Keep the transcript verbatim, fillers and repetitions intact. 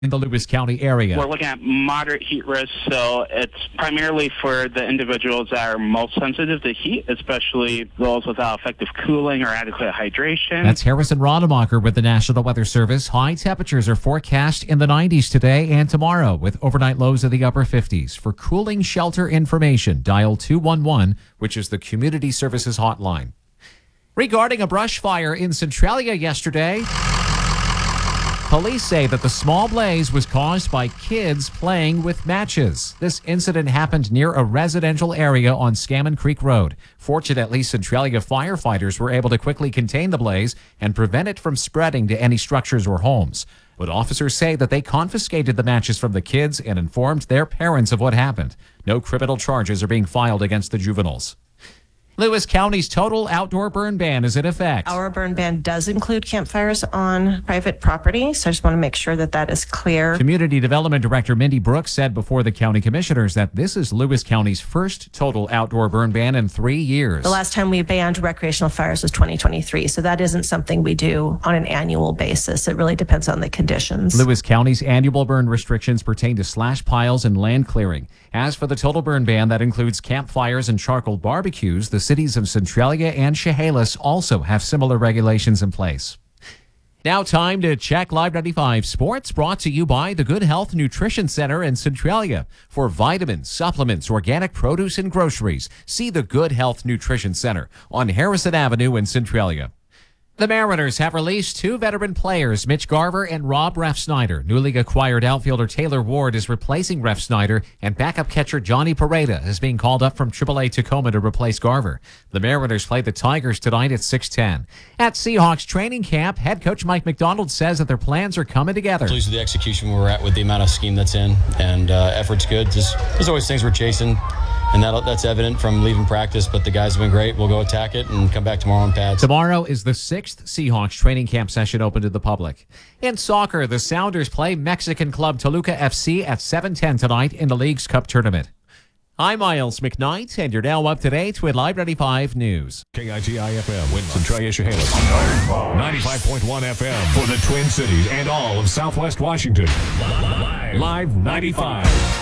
in the Lewis County area. We're looking at moderate heat risk, so it's primarily for the individuals that are most sensitive to heat, especially those without effective cooling or adequate hydration. That's Harrison Rademacher with the National Weather Service. High temperatures are forecast in the nineties today and tomorrow, with overnight lows in the upper fifties. For cooling shelter information, dial two one one, which is the Community Services Hotline. Regarding a brush fire in Centralia yesterday, police say that the small blaze was caused by kids playing with matches. This incident happened near a residential area on Scammon Creek Road. Fortunately, Centralia firefighters were able to quickly contain the blaze and prevent it from spreading to any structures or homes. But officers say that they confiscated the matches from the kids and informed their parents of what happened. No criminal charges are being filed against the juveniles. Lewis County's total outdoor burn ban is in effect. Our burn ban does include campfires on private property, so I just want to make sure that that is clear. Community Development Director Mindy Brooks said before the county commissioners that this is Lewis County's first total outdoor burn ban in three years. The last time we banned recreational fires was twenty twenty-three, so that isn't something we do on an annual basis. It really depends on the conditions. Lewis County's annual burn restrictions pertain to slash piles and land clearing. As for the total burn ban, that includes campfires and charcoal barbecues. The cities of Centralia and Chehalis also have similar regulations in place. Now time to check Live ninety-five Sports, brought to you by the Good Health Nutrition Center in Centralia. For vitamins, supplements, organic produce, and groceries, see the Good Health Nutrition Center on Harrison Avenue in Centralia. The Mariners have released two veteran players, Mitch Garver and Rob Refsnyder. Newly acquired outfielder Taylor Ward is replacing Refsnyder, and backup catcher Johnny Pareda is being called up from triple A Tacoma to replace Garver. The Mariners play the Tigers tonight at six ten. At Seahawks training camp, head coach Mike McDonald says that their plans are coming together. Pleased with the execution where we're at with the amount of scheme that's in, and uh, effort's good. Just, there's always things we're chasing, and that, that's evident from leaving practice, but the guys have been great. We'll go attack it and come back tomorrow on pads. Tomorrow is the sixth Seahawks training camp session open to the public. In soccer, the Sounders play Mexican club Toluca F C at seven ten tonight in the League's Cup Tournament. I'm Miles McKnight, and you're now up to date with Live ninety-five News. K I G I F M, Centralia, Chehalis. ninety-five point one F M for the Twin Cities and all of Southwest Washington. Live ninety-five.